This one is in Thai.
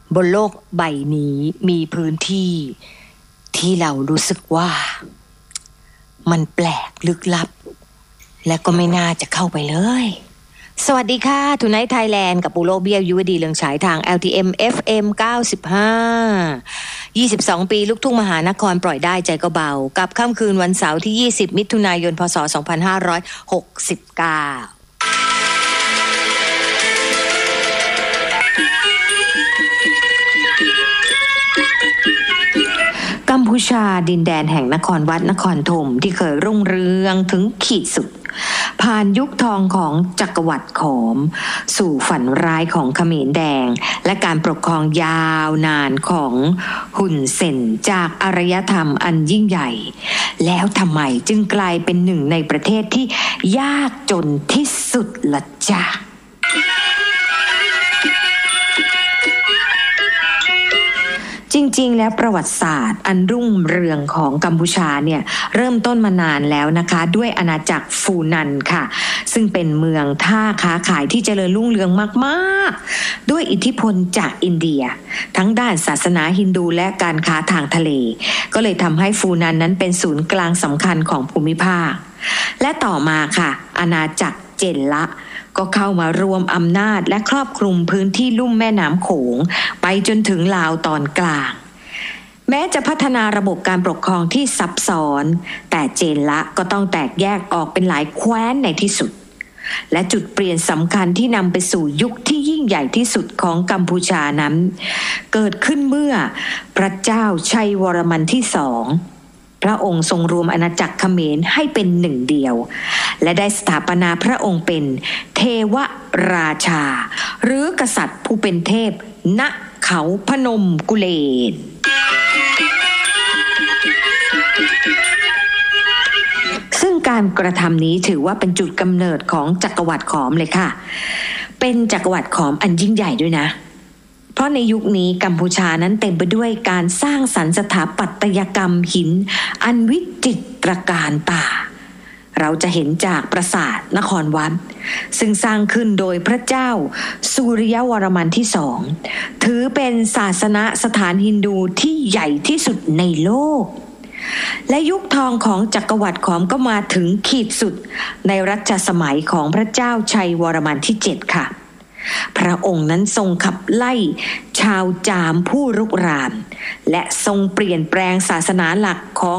บนโลกใบนี้มีพื้นที่ที่เรารู้สึกว่ามันแปลกลึกลับและก็ไม่น่าจะเข้าไปเลยสวัสดีค่ะทูไนท์ไทยแลนด์กับปูโรเบี้ยวยุวดีเรืองฉายทาง LTM FM 95 22 ปีลูกทุ่งมหานครปล่อยได้ใจก็เบากับค่ำคืนวันเสาร์ที่20มิถุนายนพศ2569กัมพูชาดินแดนแห่งนครวัดนครธมที่เคยรุ่งเรืองถึงขีดสุดผ่านยุคทองของจักรวรรดิขอมสู่ฝันร้ายของเขมรแดงและการปกครองยาวนานของฮุนเซนจากอารยธรรมอันยิ่งใหญ่แล้วทำไมจึงกลายเป็นหนึ่งในประเทศที่ยากจนที่สุดล่ะจ๊ะจริงๆแล้วประวัติศาสตร์อันรุ่งเรืองของกัมพูชาเนี่ยเริ่มต้นมานานแล้วนะคะด้วยอาณาจักรฟูนันค่ะซึ่งเป็นเมืองท่าค้าขายที่เจริญรุ่งเรืองมากๆด้วยอิทธิพลจากอินเดียทั้งด้านศาสนาฮินดูและการค้าทางทะเลก็เลยทำให้ฟูนันนั้นเป็นศูนย์กลางสำคัญของภูมิภาคและต่อมาค่ะอาณาจักรเจนละก็เข้ามารวมอำนาจและครอบคลุมพื้นที่ลุ่มแม่น้ำโขงไปจนถึงลาวตอนกลางแม้จะพัฒนาระบบการปกครองที่ซับซ้อนแต่เจนละก็ต้องแตกแยกออกเป็นหลายแคว้นในที่สุดและจุดเปลี่ยนสำคัญที่นำไปสู่ยุคที่ยิ่งใหญ่ที่สุดของกัมพูชานั้นเกิดขึ้นเมื่อพระเจ้าชัยวรมันที่สองพระองค์ทรงรวมอาณาจักรเขมรให้เป็นหนึ่งเดียวและได้สถาปนาพระองค์เป็นเทวราชาหรือกษัตริย์ผู้เป็นเทพณเขาพนมกุเลนซึ่งการกระทำนี้ถือว่าเป็นจุดกำเนิดของจักรวรรดิขอมเลยค่ะเป็นจักรวรรดิขอมอันยิ่งใหญ่ด้วยนะเพราะในยุคนี้กัมพูชานั้นเต็มไปด้วยการสร้างสรรค์สถาปัตยกรรมหินอันวิจิตรการตาเราจะเห็นจากปราสาทนครวัดซึ่งสร้างขึ้นโดยพระเจ้าสุริยวรมันที่สองถือเป็นศาสนสถานฮินดูที่ใหญ่ที่สุดในโลกและยุคทองของจักรวรรดิขอมก็มาถึงขีดสุดในรัชสมัยของพระเจ้าชัยวรมันที่7ค่ะพระองค์นั้นทรงขับไล่ชาวจามผู้รุกรานและทรงเปลี่ยนแปลงศาสนาหลักของ